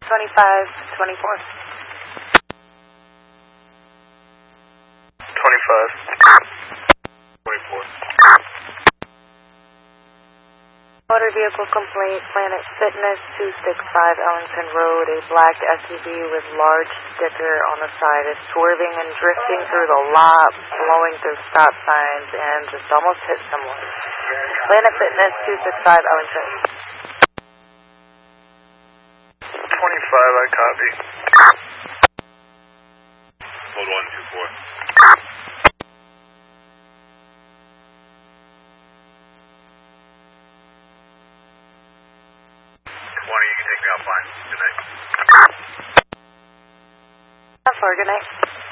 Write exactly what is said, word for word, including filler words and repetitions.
twenty-five twenty-four. twenty-five twenty-four. Motor vehicle complaint, Planet Fitness, two sixty-five Ellington Road. A black S U V with large sticker on the side is swerving and drifting through the lot, blowing through stop signs, and just almost hit someone. Planet Fitness, two sixty-five Ellington. twenty-five, I copy. Hold one two four. twenty, you can take me offline. Good night. That's all, good night.